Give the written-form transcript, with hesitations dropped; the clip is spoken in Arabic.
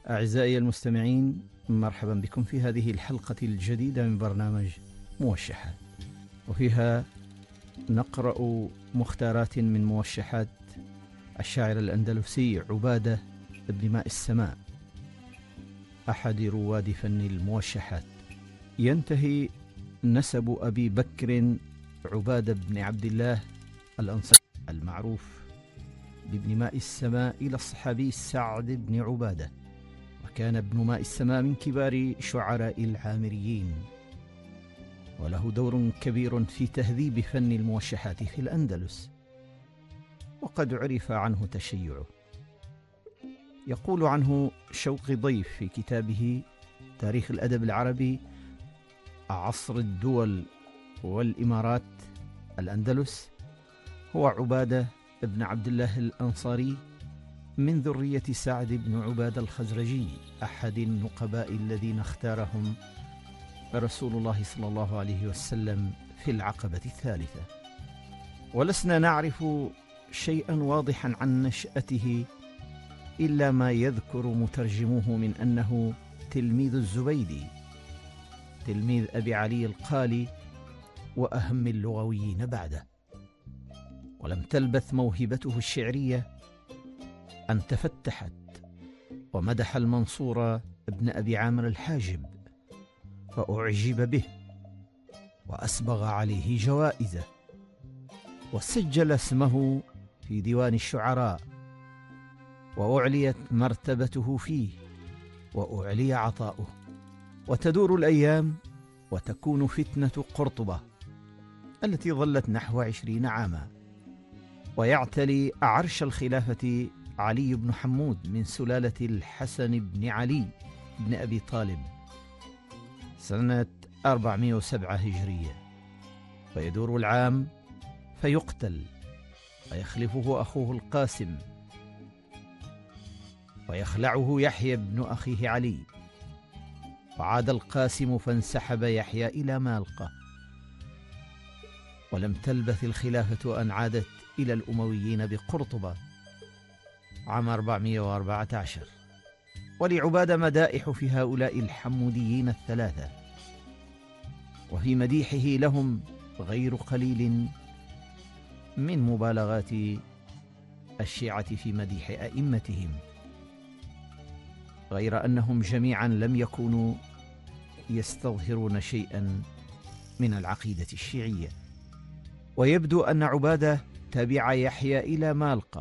أعزائي المستمعين، مرحبا بكم في هذه الحلقة الجديدة من برنامج موشحات، وفيها نقرأ مختارات من موشحات الشاعر الأندلسي عبادة بن ماء السماء، أحد رواد فن الموشحات. ينتهي نسب أبي بكر عبادة بن عبد الله الأنصاري المعروف بابن ماء السماء إلى الصحابي سعد بن عبادة، وكان ابن ماء السماء من كبار شعراء العامريين، وله دور كبير في تهذيب فن الموشحات في الأندلس، وقد عرف عنه تشيعه. يقول عنه شوقي ضيف في كتابه تاريخ الأدب العربي: عصر الدول والإمارات الأندلس هو عبادة بن عبد الله الأنصاري من ذرية سعد بن عبادة الخزرجي، أحد النقباء الذين اختارهم رسول الله صلى الله عليه وسلم في العقبة الثالثة. ولسنا نعرف شيئا واضحا عن نشأته إلا ما يذكر مترجموه من أنه تلميذ الزبيدي، تلميذ أبي علي القالي وأهم اللغويين بعده. ولم تلبث موهبته الشعرية أن تفتحت، ومدح المنصور ابن أبي عامر الحاجب فأعجب به وأسبغ عليه جوائزه، وسجل اسمه في ديوان الشعراء، وأعليت مرتبته فيه وأعلي عطاؤه. وتدور الأيام وتكون فتنة قرطبة التي ظلت نحو 20 عاما، ويعتلي عرش الخلافة علي بن حمود من سلالة الحسن بن علي بن أبي طالب سنة 407 هجرية، فيدور العام فيقتل، ويخلفه أخوه القاسم، ويخلعه يحيى بن أخيه علي، وعاد القاسم فانسحب يحيى إلى مالقة. ولم تلبث الخلافة أن عادت إلى الأمويين بقرطبة عام 414. ولعبادة مدائح في هؤلاء الحموديين الثلاثة، وفي مديحه لهم غير قليل من مبالغات الشيعة في مديح أئمتهم، غير أنهم جميعا لم يكونوا يستظهرون شيئا من العقيدة الشيعية. ويبدو أن عبادة تبع يحيى إلى مالقة